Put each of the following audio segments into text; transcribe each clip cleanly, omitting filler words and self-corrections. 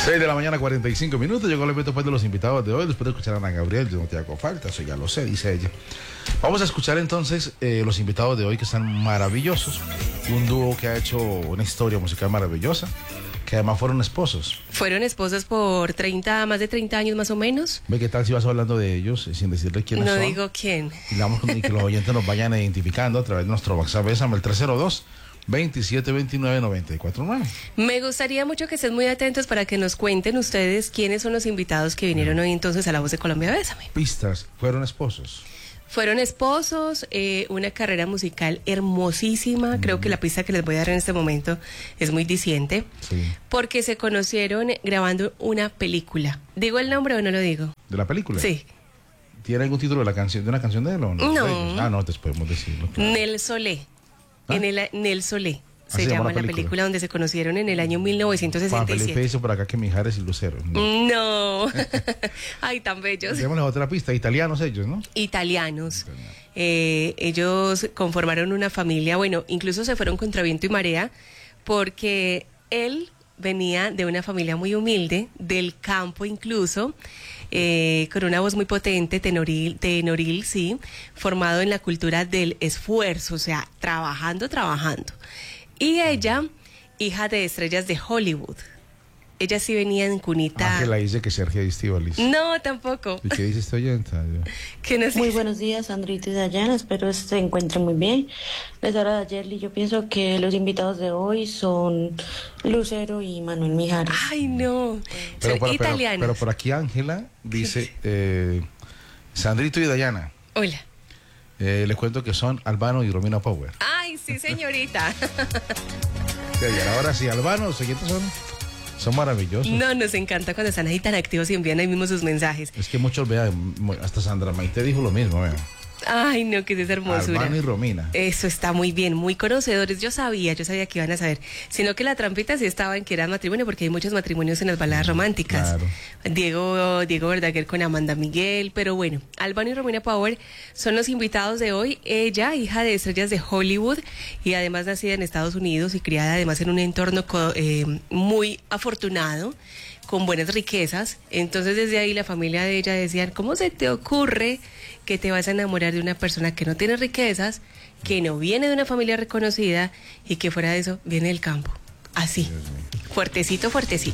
6 de la mañana, 45 minutos. Llegó el evento después de los invitados de hoy. Después de escuchar a Ana Gabriel, yo no te hago falta, eso ya lo sé, dice ella. Vamos a escuchar entonces los invitados de hoy, que están maravillosos. Un dúo que ha hecho una historia musical maravillosa, que además fueron esposos. Fueron esposos por más de 30 años más o menos. Ve, ¿qué tal si vas hablando de ellos sin decirle quiénes son? No digo quién. Y que los oyentes nos vayan identificando a través de nuestro WhatsApp, el 302-2729-949. Me gustaría mucho que estén muy atentos para que nos cuenten ustedes quiénes son los invitados que vinieron hoy entonces a La Voz de Colombia. Bésame. Pistas, fueron esposos. Fueron esposos, una carrera musical hermosísima. Creo que la pista que les voy a dar en este momento es muy diciente. Sí. Porque se conocieron grabando una película. ¿Digo el nombre o no lo digo? ¿De la película? Sí. ¿Tiene algún título de la canción, de una canción de él o no? No. No, te podemos decirlo. Claro. Nel Solé. Nel Solé. Así Se llama la la película donde se conocieron en el año 1967. Juan Felipe dice por acá que Mijares y Lucero. No. Ay, tan bellos. Démosle otra pista. Italianos ellos, ¿no? Italianos. Ellos conformaron una familia, bueno, incluso se fueron contra viento y marea, porque él venía de una familia muy humilde, del campo incluso, con una voz muy potente, tenoril, sí, formado en la cultura del esfuerzo, o sea, trabajando. Y ella, hija de estrellas de Hollywood. Ella sí venía en cunita. Que la dice que Sergio Estíbaliz. No, tampoco. ¿Y qué dice esta oyenta? Muy buenos días, Sandrita y Dayana. Espero se encuentren muy bien. Les habla Dayerly. Yo pienso que los invitados de hoy son Lucero y Manuel Mijares. Ay, no. Son italianos. Pero por aquí Ángela dice, Sandrito y Dayana. Hola. Les cuento que son Albano y Romina Power. Ay, sí, señorita. Ahora sí, Albano, los siguientes son maravillosos. No, nos encanta cuando están ahí tan activos y envían ahí mismo sus mensajes. Es que muchos, vean, hasta Sandra Maite dijo lo mismo, vean. Ay, no, que es hermosura. Albano y Romina. Eso está muy bien, muy conocedores. Yo sabía que iban a saber. Sino que la trampita sí estaba en que era matrimonio, porque hay muchos matrimonios en las baladas románticas. Claro. Diego Verdaguer con Amanda Miguel, pero bueno, Albano y Romina Power son los invitados de hoy. Ella, hija de estrellas de Hollywood y además nacida en Estados Unidos y criada además en un entorno muy afortunado, con buenas riquezas. Entonces desde ahí la familia de ella decían, ¿cómo se te ocurre que te vas a enamorar de una persona que no tiene riquezas, que no viene de una familia reconocida y que fuera de eso viene del campo? Así, fuertecito.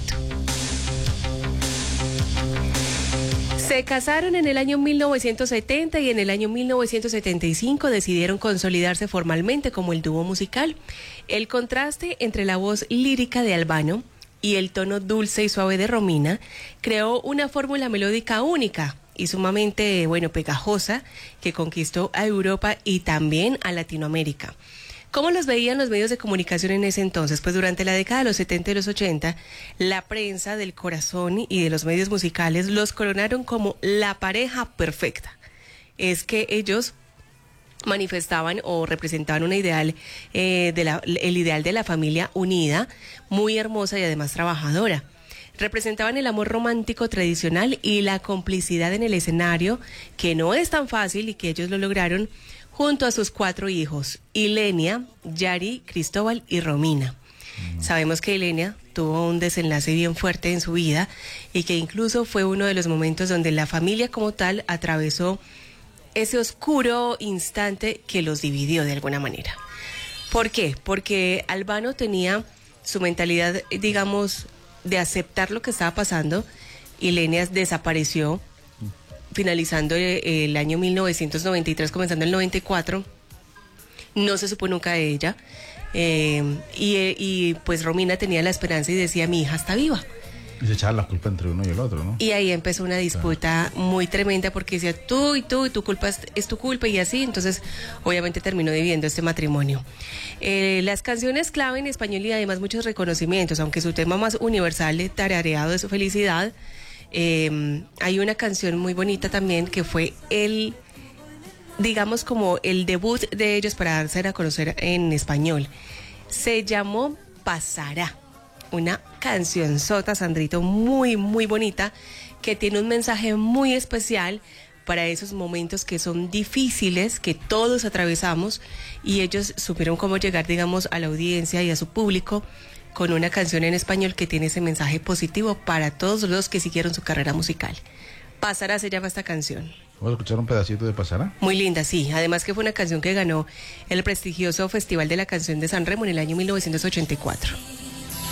Se casaron en el año 1970 y en el año 1975 decidieron consolidarse formalmente como el dúo musical. El contraste entre la voz lírica de Albano y el tono dulce y suave de Romina creó una fórmula melódica única y sumamente, pegajosa, que conquistó a Europa y también a Latinoamérica. ¿Cómo los veían los medios de comunicación en ese entonces? Pues durante la década de los 70 y los 80, la prensa del corazón y de los medios musicales los coronaron como la pareja perfecta. Es que ellos manifestaban o representaban un ideal, el ideal de la familia unida, muy hermosa y además trabajadora. Representaban el amor romántico tradicional y la complicidad en el escenario, que no es tan fácil y que ellos lo lograron junto a sus 4 hijos, Ilenia, Yari, Cristóbal y Romina. Sabemos que Ilenia tuvo un desenlace bien fuerte en su vida y que incluso fue uno de los momentos donde la familia como tal atravesó ese oscuro instante que los dividió de alguna manera. ¿Por qué? Porque Albano tenía su mentalidad, digamos, de aceptar lo que estaba pasando. Ilenia desapareció finalizando el año 1993, comenzando el 94. No se supo nunca de ella. Y pues Romina tenía la esperanza y decía, mi hija está viva. Y se echaban la culpa entre uno y el otro, ¿no? Y ahí empezó una disputa muy tremenda porque decía, tú y tu culpa es tu culpa y así. Entonces, obviamente terminó dividiendo este matrimonio. Las canciones clave en español y además muchos reconocimientos, aunque su tema más universal, tarareado de su felicidad, hay una canción muy bonita también que fue digamos como el debut de ellos para darse a conocer en español. Se llamó Pasará. Una cancionzota, Sandrito, muy, muy bonita, que tiene un mensaje muy especial para esos momentos que son difíciles, que todos atravesamos, y ellos supieron cómo llegar, digamos, a la audiencia y a su público con una canción en español que tiene ese mensaje positivo para todos los que siguieron su carrera musical. Pasará se llama esta canción. Vamos a escuchar un pedacito de Pasará. Muy linda, sí. Además que fue una canción que ganó el prestigioso Festival de la Canción de San Remo en el año 1984.